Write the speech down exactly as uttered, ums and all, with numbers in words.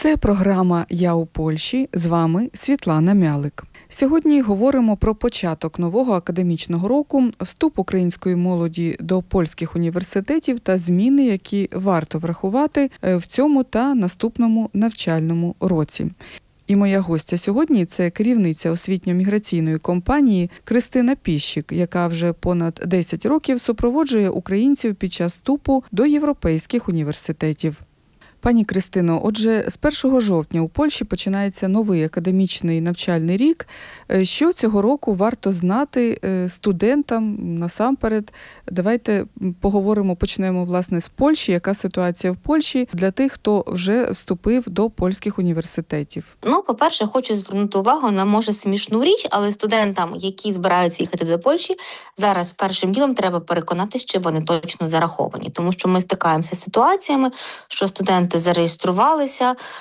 Це програма «Я у Польщі». З вами Світлана Мялик. Сьогодні говоримо про початок нового академічного року, вступ української молоді до польських університетів та зміни, які варто врахувати в цьому та наступному навчальному році. І моя гостя сьогодні – це керівниця освітньо-міграційної компанії Кристина Піщик, яка вже понад десять років супроводжує українців під час вступу до європейських університетів. Пані Кристино, отже, з першого жовтня у Польщі починається новий академічний навчальний рік. Що цього року варто знати студентам насамперед? Давайте поговоримо, почнемо, власне, з Польщі. Яка ситуація в Польщі для тих, хто вже вступив до польських університетів? Ну, по-перше, хочу звернути увагу на, може, смішну річ, але студентам, які збираються їхати до Польщі, зараз першим ділом треба переконатися, що вони точно зараховані. Тому що ми стикаємося з ситуаціями, що студенти зареєструвалися,